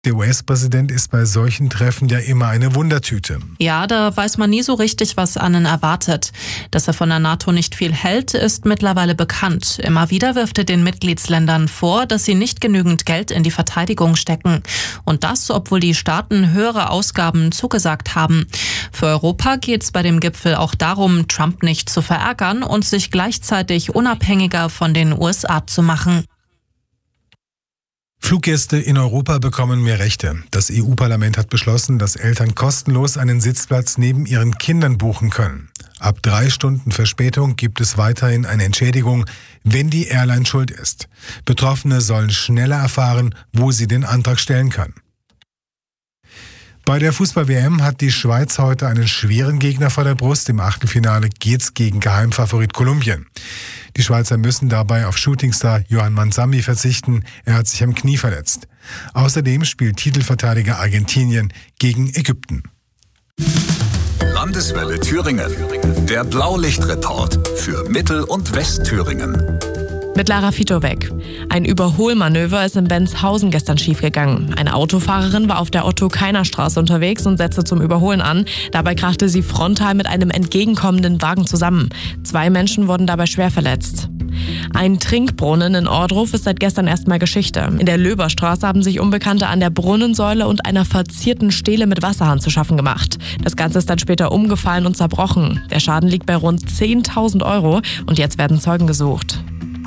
Der US-Präsident ist bei solchen Treffen ja immer eine Wundertüte. Ja, da weiß man nie so richtig, was einen erwartet. Dass er von der NATO nicht viel hält, ist mittlerweile bekannt. Immer wieder wirft er den Mitgliedsländern vor, dass sie nicht genügend Geld in die Verteidigung stecken. Und das, obwohl die Staaten höhere Ausgaben zugesagt haben. Für Europa geht es bei dem Gipfel auch darum, Trump nicht zu verärgern und sich gleichzeitig unabhängiger von den USA zu machen. Fluggäste in Europa bekommen mehr Rechte. Das EU-Parlament hat beschlossen, dass Eltern kostenlos einen Sitzplatz neben ihren Kindern buchen können. Ab 3 Stunden Verspätung gibt es weiterhin eine Entschädigung, wenn die Airline schuld ist. Betroffene sollen schneller erfahren, wo sie den Antrag stellen können. Bei der Fußball-WM hat die Schweiz heute einen schweren Gegner vor der Brust. Im Achtelfinale geht's gegen Geheimfavorit Kolumbien. Die Schweizer müssen dabei auf Shootingstar Johann Manzambi verzichten. Er hat sich am Knie verletzt. Außerdem spielt Titelverteidiger Argentinien gegen Ägypten. Landeswelle Thüringen. Der Blaulichtreport für Mittel- und Westthüringen. Mit Lara Fitowek. Ein Überholmanöver ist in Benzhausen gestern schiefgegangen. Eine Autofahrerin war auf der Otto-Keiner-Straße unterwegs und setzte zum Überholen an. Dabei krachte sie frontal mit einem entgegenkommenden Wagen zusammen. 2 Menschen wurden dabei schwer verletzt. Ein Trinkbrunnen in Ohrdruf ist seit gestern erstmal Geschichte. In der Löberstraße haben sich Unbekannte an der Brunnensäule und einer verzierten Stele mit Wasserhahn zu schaffen gemacht. Das Ganze ist dann später umgefallen und zerbrochen. Der Schaden liegt bei rund 10.000 € und jetzt werden Zeugen gesucht.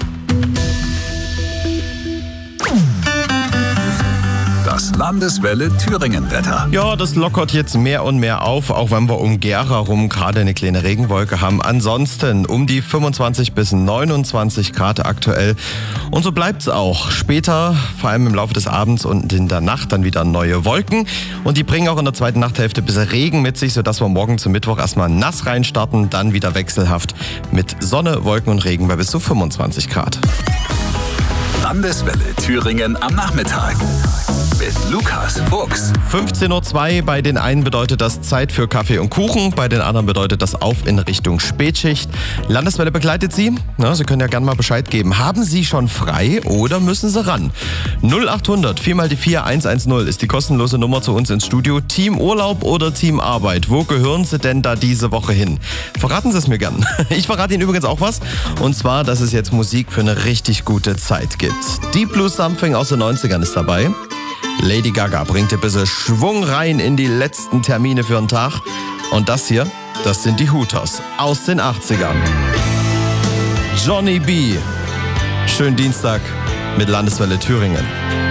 Das Landeswelle Thüringen-Wetter. Ja, das lockert jetzt mehr und mehr auf, auch wenn wir um Gera rum gerade eine kleine Regenwolke haben. Ansonsten um die 25 bis 29 Grad aktuell. Und so bleibt's auch. Später, vor allem im Laufe des Abends und in der Nacht, dann wieder neue Wolken. Und die bringen auch in der zweiten Nachthälfte ein bisschen Regen mit sich, sodass wir morgen zum Mittwoch erstmal nass reinstarten, dann wieder wechselhaft mit Sonne, Wolken und Regen bei bis zu 25 Grad. Landeswelle Thüringen am Nachmittag. Mit Lukas Fuchs. 15:02 Uhr, bei den einen bedeutet das Zeit für Kaffee und Kuchen, bei den anderen bedeutet das auf in Richtung Spätschicht. Landeswelle begleitet Sie. Na, Sie können ja gerne mal Bescheid geben. Haben Sie schon frei oder müssen Sie ran? 0800 4 mal die 4 110 ist die kostenlose Nummer zu uns ins Studio. Team Urlaub oder Team Arbeit? Wo gehören Sie denn da diese Woche hin? Verraten Sie es mir gern. Ich verrate Ihnen übrigens auch was. Und zwar, dass es jetzt Musik für eine richtig gute Zeit gibt. Deep Blue Something aus den 90ern ist dabei. Lady Gaga bringt ein bisschen Schwung rein in die letzten Termine für den Tag. Und das hier, das sind die Hooters aus den 80ern. Johnny B. Schönen Dienstag mit Landeswelle Thüringen.